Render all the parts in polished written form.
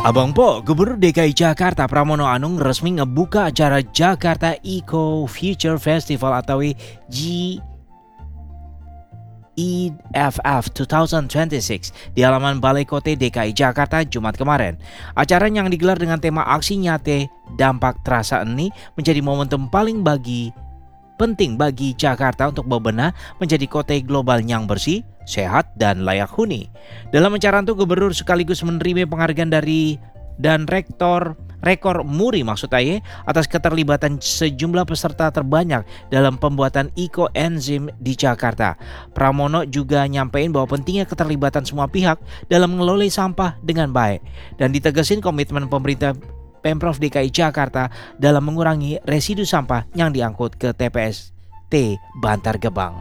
Abang Po, Gubernur DKI Jakarta Pramono Anung resmi ngebuka acara Jakarta Eco Future Festival atau GEFF 2026 di halaman Balai Kota DKI Jakarta Jumat kemarin. Acara yang digelar dengan tema Aksi Nyate Dampak Terasa ini menjadi momentum paling penting bagi Jakarta untuk bebenah menjadi kota global yang bersih, sehat, dan layak huni. Dalam acara itu Gubernur sekaligus menerima penghargaan dari dan rekor muri atas keterlibatan sejumlah peserta terbanyak dalam pembuatan ekoenzim di Jakarta. Pramono juga nyampein bahwa pentingnya keterlibatan semua pihak dalam mengelola sampah dengan baik dan ditegasin komitmen pemerintah Pemprov DKI Jakarta dalam mengurangi residu sampah yang diangkut ke TPST Bantar Gebang.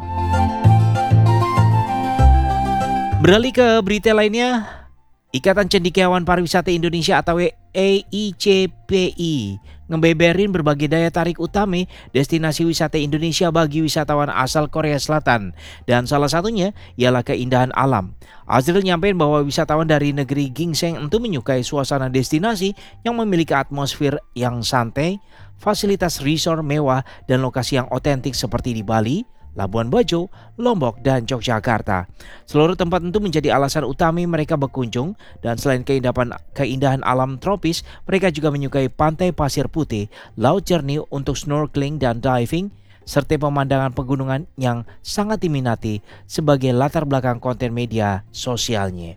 Beralih ke berita lainnya, Ikatan Cendekiawan Pariwisata Indonesia atau EICPI ngebeberin berbagai daya tarik utama destinasi wisata Indonesia bagi wisatawan asal Korea Selatan, dan salah satunya ialah keindahan alam. Azril nyampein bahwa wisatawan dari negeri gingseng itu menyukai suasana destinasi yang memiliki atmosfer yang santai, fasilitas resort mewah, dan lokasi yang otentik seperti di Bali, Labuan Bajo, Lombok, dan Yogyakarta. Seluruh tempat itu menjadi alasan utama mereka berkunjung, dan selain keindahan alam tropis, mereka juga menyukai pantai pasir putih, laut jernih untuk snorkeling dan diving, serta pemandangan pegunungan yang sangat diminati sebagai latar belakang konten media sosialnya.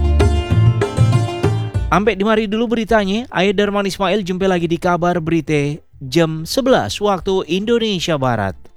Sampai di mari dulu beritanya. Ayah Darman Ismail, jumpa lagi di kabar berita jam 11 waktu Indonesia Barat.